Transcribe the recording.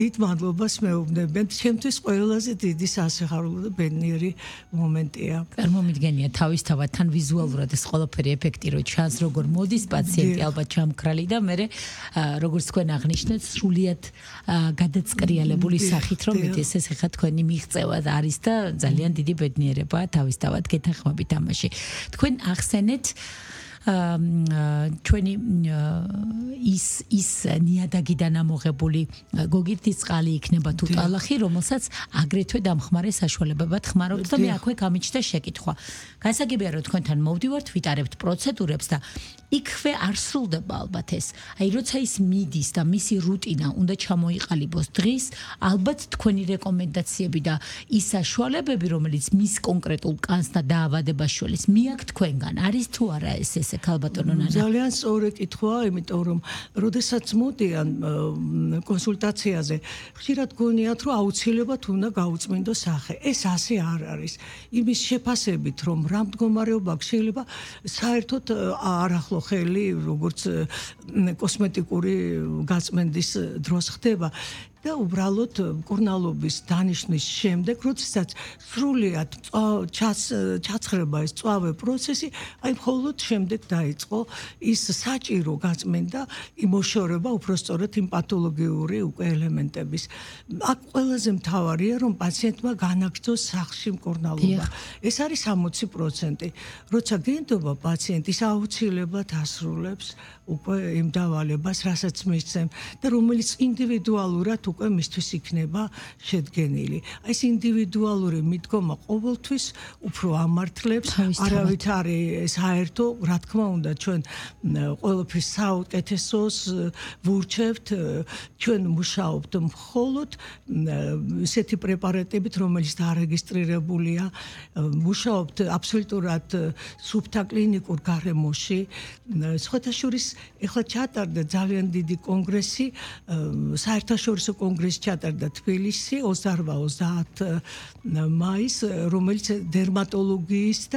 დიდ მადლობას მეუბნებიან. ჩემთვის ყველაზე დიდი სასიხარულო და ბედნიერი მომენტია. წარმომიდგენია თავისთავად თან ვიზუალურად ეს ყველაფერი ეფექტი რო ჩანს, როგორ მოდის პაციენტი ალბათ ჩამქრალი და მე როგორც თქვენ აღნიშნეთ, სრულიად გადაწკრიალებული სახით რომ მიდის ეს ხა თქვენი მიღწევა არის და ძალიან დიდი ბედნიერებაა თავისთავად გეთანხმებით ამაში. თქვენ ახსენეთ ჩვენი ის ნიადაგიდან ამოღებული გოგირდის წყალი იქნება თუ ტალახი, რომელსაც აგრეთვე დამხმარე საშუალებებად ხმარობთ და მე აქვე გამიჩნდა შეკითხვა. განსაგებია რომ თქვენთან მოვდივართ, ვიტარებთ პროცედურებს და იქვე არ სრულდება ალბათ ეს. აი როცა ის მიდის და მისი რუტინა უნდა ჩამოიყალიბოს დღის, ალბათ თქვენი რეკომენდაციები და ის საშუალებები, რომელიც მის კონკრეტულ კანს და დაავადებას შორის მიაქვთ თქვენგან, არის თუ არა ეს ქალბატონო ნანა? ძალიან სწორი კითხვაა, იმიტომ რომ როდესაც მოდიან კონსულტაციაზე, ხშირად გონიათ რომ აუცილებლად უნდა გაუწმინდოს სახე. ეს ასე არ არის. იმის შეფასებით რომ რა მდგომარეობა აქვს, შეიძლება საერთოდ არ ახლო ხელი, როგორც კოსმეტიკური გაწმენდის დროს ხდება. და უბრალოდ მკურნალობის დანიშნვის შემდეგ, როდესაც სრულიად ჩაცხრება ეს წვავე პროცესი, აი მხოლოდ შემდეგ დაიწყო ის საჭირო გაწმენდა, იმოშორება უпростоრად იმ პათოლოგიური უკვე ელემენტების. აქ ყველაზე მთავარია, რომ პაციენტმა განაგრძოს სახლში მკურნალობა. ეს არის 60%. როცა გენდობა პაციენტის აუცილებლად ასრულებს უკვე იმ დავალებას, რასაც მისცემ და რომელიც ინდივიდუალურად უკვე მისთვის იქნება შედგენილი. აი ეს ინდივიდუალური მიდგომა ყოველთვის უფრო ამართლებს, არავითარი საერთო, რა თქმა უნდა, ჩვენ ყოველთვის საუკეთესოს ვურჩევთ, ჩვენ მუშაობთ მხოლოდ ისეთი პრეპარატებით, რომელიც დარეგისტრირებულია, მუშაობთ აბსოლუტურად სუფთა კლინიკურ გარემოში. სხვათა შორის ეხლა ჩატარდა ძალიან დიდი კონგრესი, საერთაშორისო კონგრესი ჩატარდა თბილისში 28-30 მაისს, რომელიც დერმატოლოგიის